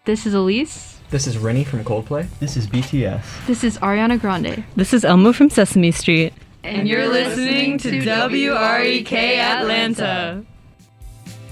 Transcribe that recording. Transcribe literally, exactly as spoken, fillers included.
This is Elise. This is Rennie from Coldplay. This is B T S. This is Ariana Grande. This is Elmo from Sesame Street. And you're listening to W R E K Atlanta.